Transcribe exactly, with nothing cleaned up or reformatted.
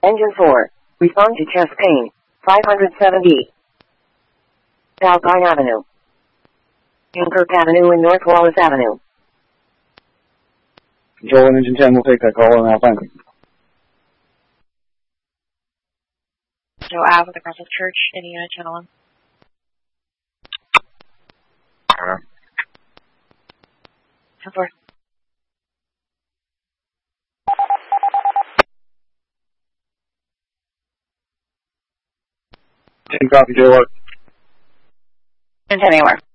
Engine four. Respond to chest pain. five hundred seventy. Alpine Avenue. Dunkirk Avenue and North Wallace Avenue. Control and Engine ten will take that call on Alpine. Joe Ave with the Crossroads Church, Indiana, Channel one. Uh, ten four. ten copy, Joe. ten ten anywhere.